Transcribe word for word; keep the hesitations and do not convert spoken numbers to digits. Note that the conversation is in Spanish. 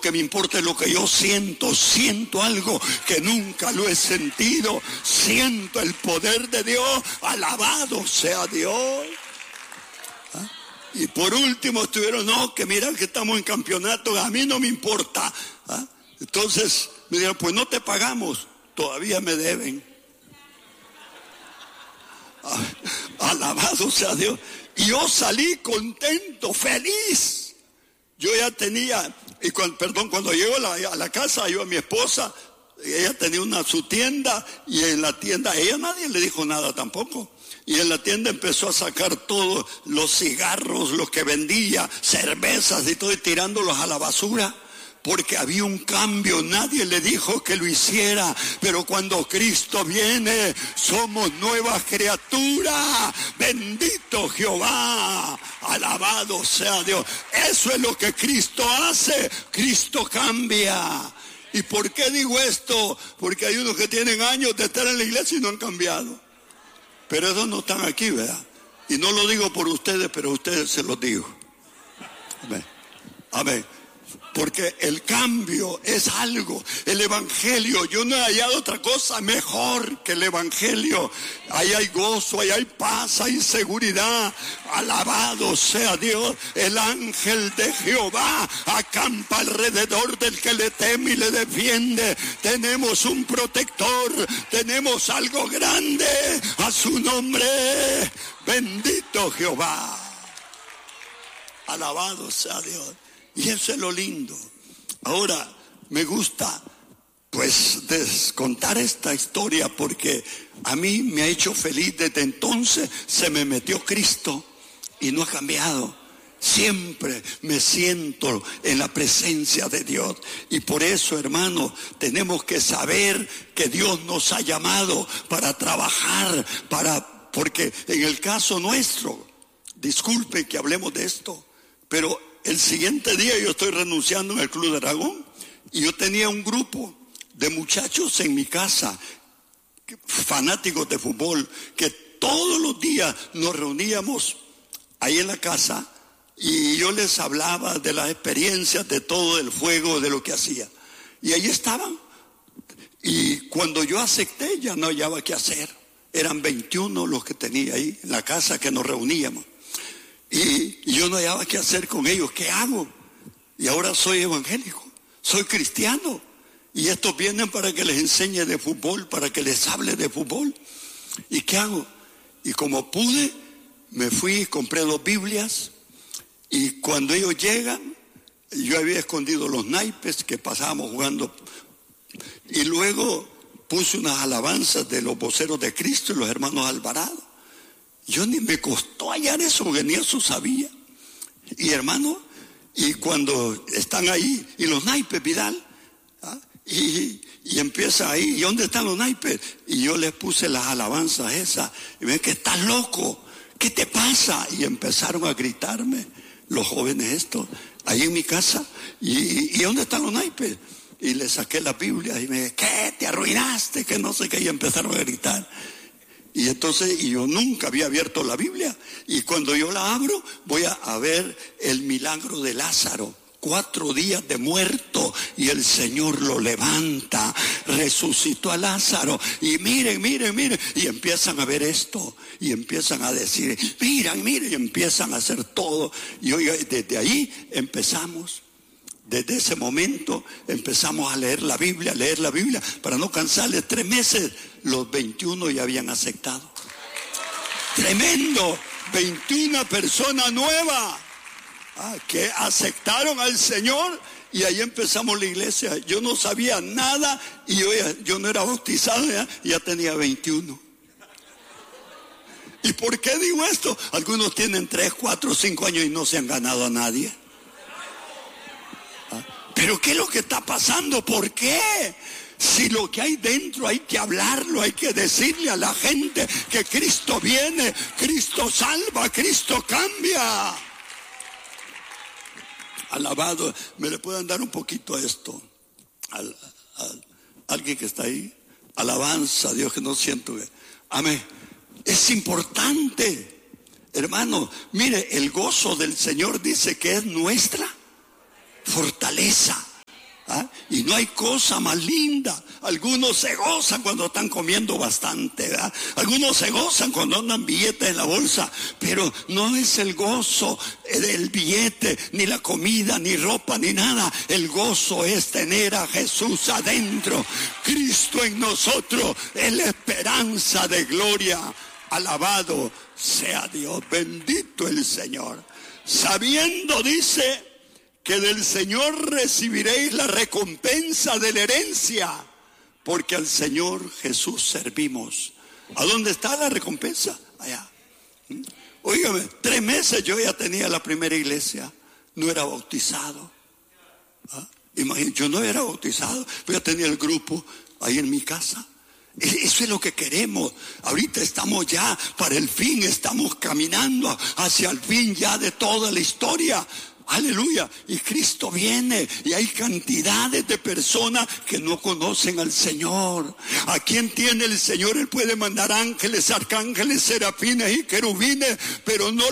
que me importa es lo que yo siento. Siento algo que nunca lo he sentido. Siento el poder de Dios. Alabado sea Dios. ¿Ah? Y por último estuvieron, no, que mira que estamos en campeonato, a mí no me importa. ¿Ah? Entonces me dijeron, pues no te pagamos, todavía me deben. Ah, alabado sea Dios. Y yo salí contento, feliz. Yo ya tenía, y cuando, perdón, cuando llego a la, a la casa, yo a mi esposa, ella tenía una su tienda, y en la tienda, a ella nadie le dijo nada tampoco. Y en la tienda empezó a sacar todos los cigarros, los que vendía, cervezas y todo, y tirándolos a la basura. Porque había un cambio, nadie le dijo que lo hiciera, pero cuando Cristo viene, somos nuevas criaturas. Bendito Jehová, alabado sea Dios. Eso es lo que Cristo hace, Cristo cambia. ¿Y por qué digo esto? Porque hay unos que tienen años de estar en la iglesia y no han cambiado. Pero esos no están aquí, ¿verdad? Y no lo digo por ustedes, pero a ustedes se los digo. Amén. Amén. Porque el cambio es algo. El evangelio, yo no he hallado otra cosa mejor que el evangelio. Ahí hay gozo, ahí hay paz, hay seguridad. Alabado sea Dios. El ángel de Jehová acampa alrededor del que le teme y le defiende. Tenemos un protector, tenemos algo grande. A su nombre, bendito Jehová. Alabado sea Dios. Y eso es lo lindo. Ahora, me gusta, pues, contar esta historia porque a mí me ha hecho feliz. Desde entonces se me metió Cristo y no ha cambiado. Siempre me siento en la presencia de Dios. Y por eso, hermano, tenemos que saber que Dios nos ha llamado para trabajar, para, porque en el caso nuestro, disculpen que hablemos de esto, pero el siguiente día yo estoy renunciando en el Club de Aragón y yo tenía un grupo de muchachos en mi casa, fanáticos de fútbol, que todos los días nos reuníamos ahí en la casa y yo les hablaba de las experiencias, de todo el juego, de lo que hacía. Y ahí estaban. Y cuando yo acepté ya no hallaba qué hacer. Eran veintiuno los que tenía ahí en la casa que nos reuníamos. Y yo no hallaba qué hacer con ellos. ¿Qué hago? Y ahora soy evangélico, soy cristiano. Y estos vienen para que les enseñe de fútbol, para que les hable de fútbol. ¿Y qué hago? Y como pude, me fui y compré dos Biblias. Y cuando ellos llegan, yo había escondido los naipes que pasábamos jugando. Y luego puse unas alabanzas de los voceros de Cristo y los hermanos Alvarado. Yo ni me costó hallar eso, porque ni eso sabía. Y hermano, y cuando están ahí, y los naipes, Vidal, ¿ah? y, y empieza ahí, ¿y dónde están los naipes? Y yo les puse las alabanzas esas, y ven que estás loco, ¿qué te pasa? Y empezaron a gritarme, los jóvenes estos, ahí en mi casa, y, y ¿dónde están los naipes? Y les saqué la Biblia, y me dije, ¿qué? ¿Te arruinaste? Que no sé qué, y empezaron a gritar. Y entonces, y yo nunca había abierto la Biblia. Y cuando yo la abro, voy a, a ver el milagro de Lázaro. Cuatro días de muerto y el Señor lo levanta. Resucitó a Lázaro. Y miren, miren, miren. Y empiezan a ver esto. Y empiezan a decir, miren, miren. Y empiezan a hacer todo. Y hoy, desde ahí empezamos. Desde ese momento empezamos a leer la Biblia, a leer la Biblia, para no cansarles. Tres meses, los veintiuno ya habían aceptado. Tremendo, veintiuna personas nuevas ah, que aceptaron al Señor y ahí empezamos la iglesia. Yo no sabía nada y yo, yo no era bautizado, ya, ya tenía veintiuno. ¿Y por qué digo esto? Algunos tienen tres, cuatro, cinco años y no se han ganado a nadie. ¿Pero qué es lo que está pasando? ¿Por qué? Si lo que hay dentro hay que hablarlo, hay que decirle a la gente que Cristo viene, Cristo salva, Cristo cambia. Alabado, ¿me le pueden dar un poquito a esto? Al, al, alguien que está ahí, alabanza a Dios que no siento. Amén. Es importante, hermano. Mire, el gozo del Señor dice que es nuestra fortaleza. Y no hay cosa más linda. Algunos se gozan cuando están comiendo bastante, ¿verdad? Algunos se gozan cuando andan billetes en la bolsa, pero no es el gozo del billete, ni la comida, ni ropa, ni nada. El gozo es tener a Jesús adentro, Cristo en nosotros, es la esperanza de gloria. Alabado sea Dios, bendito el Señor. Sabiendo, dice, que del Señor recibiréis la recompensa de la herencia, porque al Señor Jesús servimos. ¿A dónde está la recompensa? Allá. Óigame, tres meses yo ya tenía la primera iglesia, no era bautizado. ¿Ah? Imagínate, yo no era bautizado, pero ya tenía el grupo ahí en mi casa. Eso es lo que queremos. Ahorita estamos ya para el fin, estamos caminando hacia el fin ya de toda la historia. Aleluya. Y Cristo viene y hay cantidades de personas que no conocen al Señor. ¿A quién tiene el Señor? Él puede mandar ángeles, arcángeles, serafines y querubines, pero no